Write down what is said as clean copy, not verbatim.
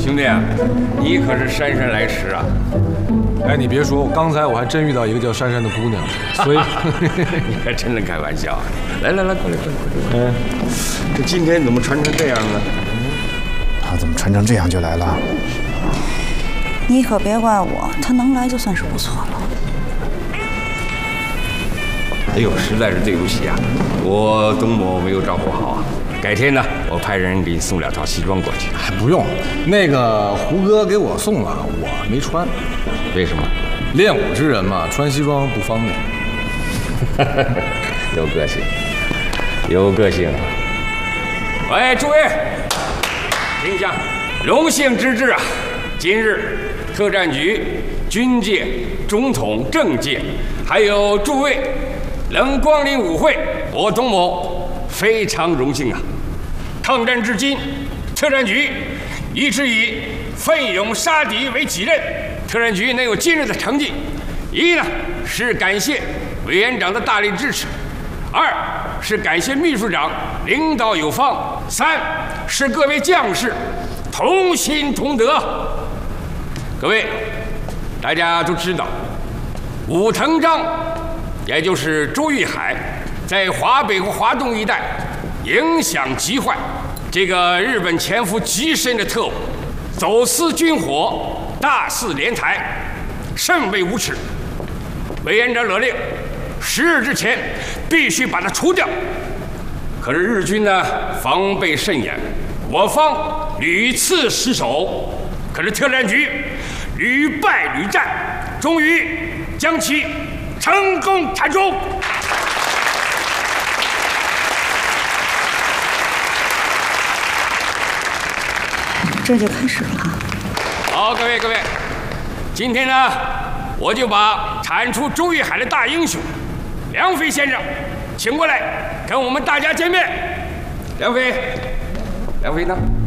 兄弟啊，你可是姗姗来迟啊！ 哎，你别说，刚才我还真遇到一个叫珊珊的姑娘，所以你还真能开玩笑。来，过来。这今天怎么穿成这样呢？ 他怎么穿成这样就来了？ 你可别怪我，他能来就算是不错了。 哎呦，实在是对不起啊，我东某没有照顾好啊。改天呢，我派人给你送2套西装过去。 还不用，那个胡哥给我送了，我没穿。 为什么？ 练武之人嘛，穿西装不方便。 有个性，有个性。喂，诸位，听讲，荣幸之至啊！今日特战局、军界、中统、政界，还有诸位能光临舞会，我东某非常荣幸啊！抗战至今，特战局一直以奋勇杀敌为己任。特战局能有今日的成绩，一呢是感谢委员长的大力支持，二是感谢秘书长领导有方，三是各位将士同心同德。各位，大家都知道，武藤章，也就是周玉海，在华北和华东一带影响极坏。这个日本潜伏极深的特务，走私军火，大肆敛财，甚为无耻。委员长勒令，10日之前必须把他除掉。可是日军呢，防备甚严，我方屡次失守，可是特战局屡败屡战，终于将其成功铲除。 这就开始了。 好，各位，今天呢，我就把铲除周玉海的大英雄梁飞先生请过来，跟我们大家见面。梁飞呢？